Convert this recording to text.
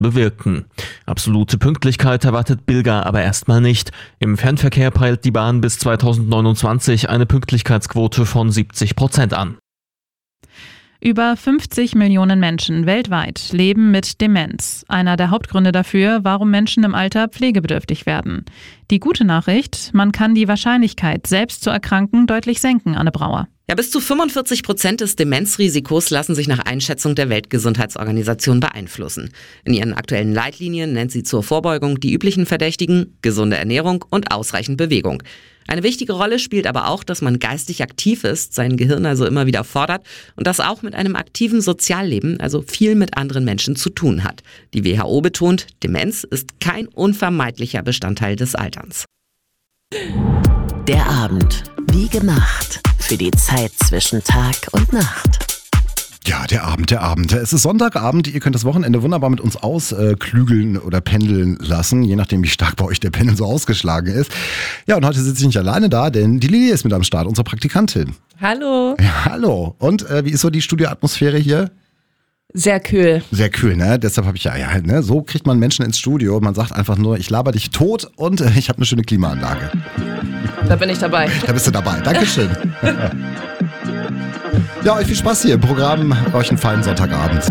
bewirken. Absolute Pünktlichkeit erwartet Bilger aber erstmal nicht. Im Fernverkehr peilt die Bahn bis 2029 eine Pünktlichkeitsquote von 70% an. Über 50 Millionen Menschen weltweit leben mit Demenz. Einer der Hauptgründe dafür, warum Menschen im Alter pflegebedürftig werden. Die gute Nachricht, man kann die Wahrscheinlichkeit, selbst zu erkranken, deutlich senken, Anne Brauer. Ja, bis zu 45% des Demenzrisikos lassen sich nach Einschätzung der Weltgesundheitsorganisation beeinflussen. In ihren aktuellen Leitlinien nennt sie zur Vorbeugung die üblichen Verdächtigen: gesunde Ernährung und ausreichend Bewegung. Eine wichtige Rolle spielt aber auch, dass man geistig aktiv ist, sein Gehirn also immer wieder fordert und das auch mit einem aktiven Sozialleben, also viel mit anderen Menschen zu tun hat. Die WHO betont, Demenz ist kein unvermeidlicher Bestandteil des Alterns. Der Abend, wie gemacht, für die Zeit zwischen Tag und Nacht. Ja, der Abend. Es ist Sonntagabend. Ihr könnt das Wochenende wunderbar mit uns ausklügeln oder pendeln lassen, je nachdem, wie stark bei euch der Pendel so ausgeschlagen ist. Ja, und heute sitze ich nicht alleine da, denn die Lili ist mit am Start, unsere Praktikantin. Hallo. Ja, hallo. Und wie ist so die Studioatmosphäre hier? Sehr kühl. Sehr kühl, ne? Deshalb habe ich ne? So kriegt man Menschen ins Studio. Man sagt einfach nur, ich laber dich tot und ich habe eine schöne Klimaanlage. Da bin ich dabei. Da bist du dabei. Dankeschön. Ja, euch viel Spaß hier im Programm. Euch einen feinen Sonntagabend.